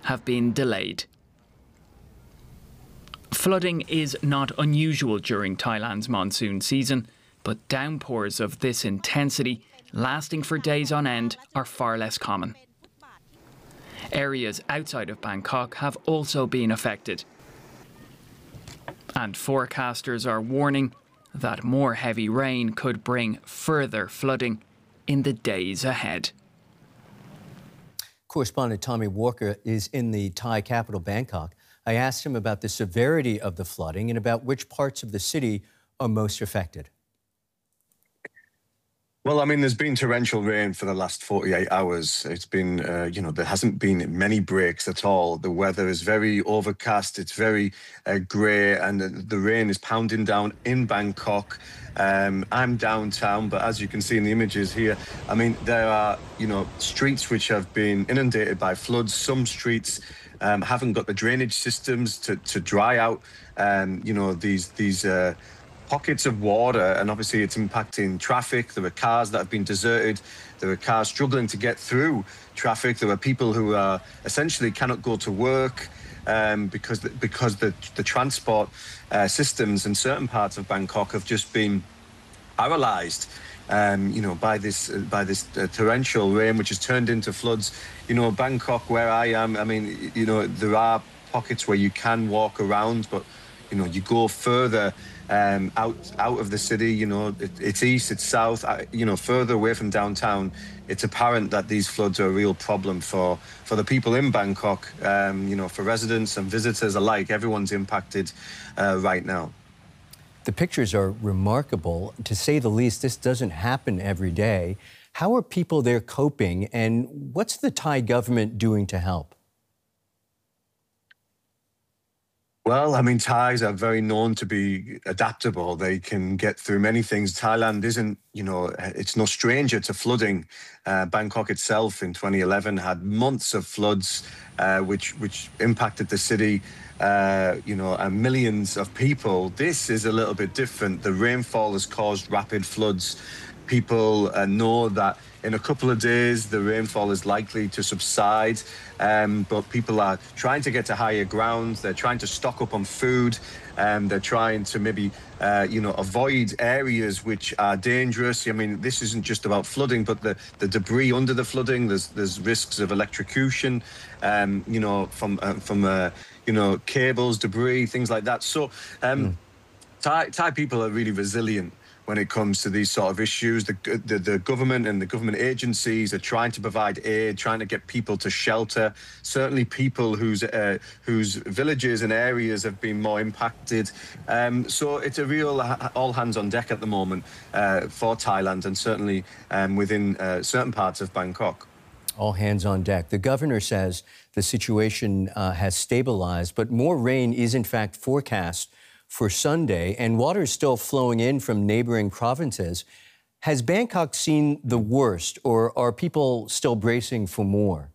have been delayed. Flooding is not unusual during Thailand's monsoon season, but downpours of this intensity, lasting for days on end, are far less common. Areas outside of Bangkok have also been affected. And forecasters are warning that more heavy rain could bring further flooding in the days ahead. Correspondent Tommy Walker is in the Thai capital, Bangkok. I asked him about the severity of the flooding and about which parts of the city are most affected. Well, I mean, there's been torrential rain for the last 48 hours. It's been, there hasn't been many breaks at all. The weather is very overcast. It's very grey, and the rain is pounding down in Bangkok. I'm downtown, but as you can see in the images here, I mean, there are, streets which have been inundated by floods. Some streets haven't got the drainage systems to dry out, these pockets of water, and obviously it's impacting traffic. There are cars that have been deserted. There are cars struggling to get through traffic. There are people who essentially cannot go to work because the transport systems in certain parts of Bangkok have just been paralysed. By this torrential rain, which has turned into floods. Bangkok, where I am, I mean, there are pockets where you can walk around, but you go further out of the city. It's east, it's south. Further away from downtown, it's apparent that these floods are a real problem for the people in Bangkok. For residents and visitors alike, everyone's impacted right now. The pictures are remarkable. To say the least, this doesn't happen every day. How are people there coping, and what's the Thai government doing to help? Well, I mean, Thais are very known to be adaptable. They can get through many things. Thailand isn't, it's no stranger to flooding. Bangkok itself in 2011 had months of floods, which impacted the city, and millions of people. This is a little bit different. The rainfall has caused rapid floods. People know that in a couple of days, the rainfall is likely to subside, but people are trying to get to higher ground. They're trying to stock up on food. They're trying to maybe, avoid areas which are dangerous. I mean, this isn't just about flooding, but the debris under the flooding. There's risks of electrocution, from cables, debris, things like that. So, Thai people are really resilient when it comes to these sort of issues. The government and the government agencies are trying to provide aid, trying to get people to shelter. Certainly people whose villages and areas have been more impacted. So it's a real all hands on deck at the moment for Thailand, and certainly within certain parts of Bangkok. All hands on deck. The governor says the situation has stabilized, but more rain is in fact forecast for Sunday, and water is still flowing in from neighboring provinces. Has Bangkok seen the worst, or are people still bracing for more?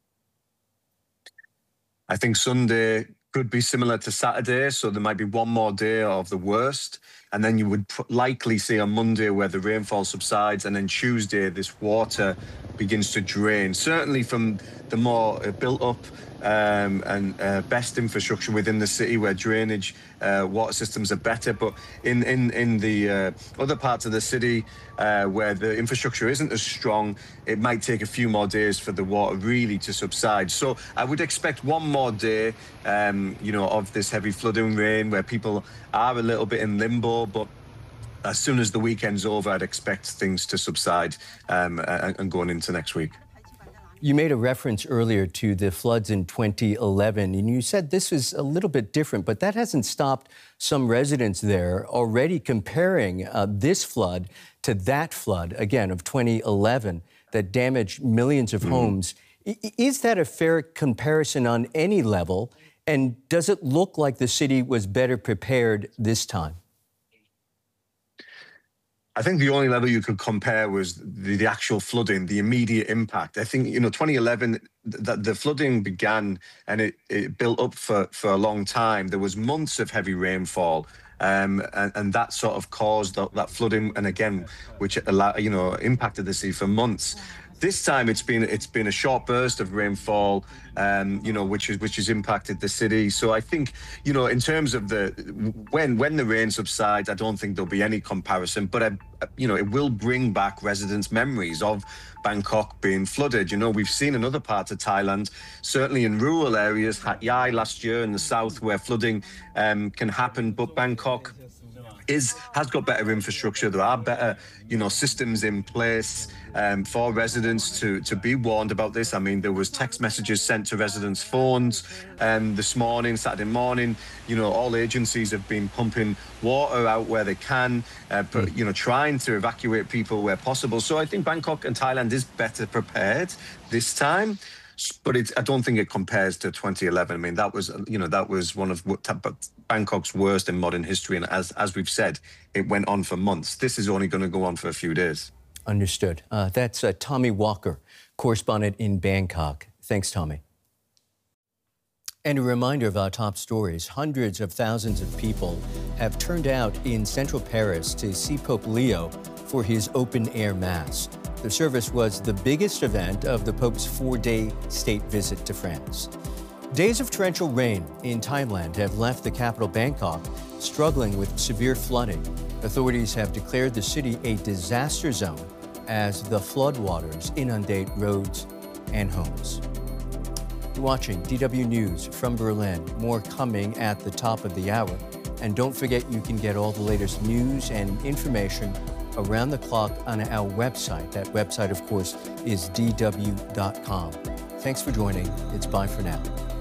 I think Sunday could be similar to Saturday, so there might be one more day of the worst, and then you would likely see on Monday where the rainfall subsides, and then Tuesday this water begins to drain. Certainly from the more built-up and best infrastructure within the city, where drainage water systems are better, but in the other parts of the city where the infrastructure isn't as strong, it might take a few more days for the water really to subside. So I would expect one more day of this heavy flooding rain where people are a little bit in limbo, but as soon as the weekend's over, I'd expect things to subside and going into next week. You made a reference earlier to the floods in 2011, and you said this is a little bit different, but that hasn't stopped some residents there already comparing this flood to that flood, again, of 2011, that damaged millions of homes. Is that a fair comparison on any level? And does it look like the city was better prepared this time? I think the only level you could compare was the actual flooding, the immediate impact. I think, 2011, the flooding began and it built up for a long time. There was months of heavy rainfall, and that sort of caused that flooding, and again, which impacted the city for months. This time it's been a short burst of rainfall, which has impacted the city. So I think, in terms of when the rain subsides, I don't think there'll be any comparison. But it will bring back residents' memories of Bangkok being flooded. We've seen in other parts of Thailand, certainly in rural areas, Hat Yai last year in the south, where flooding can happen. But Bangkok has got better infrastructure. There are better, systems in place for residents to be warned about this. I mean, there was text messages sent to residents' phones this morning, Saturday morning. All agencies have been pumping water out where they can, trying to evacuate people where possible. So I think Bangkok and Thailand is better prepared this time. But I don't think it compares to 2011. I mean, that was one of Bangkok's worst in modern history. And as we've said, it went on for months. This is only going to go on for a few days. Understood. That's Tommy Walker, correspondent in Bangkok. Thanks, Tommy. And a reminder of our top stories. Hundreds of thousands of people have turned out in central Paris to see Pope Leo for his open-air mass. The service was the biggest event of the Pope's 4-day state visit to France. Days of torrential rain in Thailand have left the capital Bangkok struggling with severe flooding. Authorities have declared the city a disaster zone as the floodwaters inundate roads and homes. You're watching DW News from Berlin. More coming at the top of the hour. And don't forget, you can get all the latest news and information around the clock on our website. That website, of course, is dw.com. Thanks for joining. It's bye for now.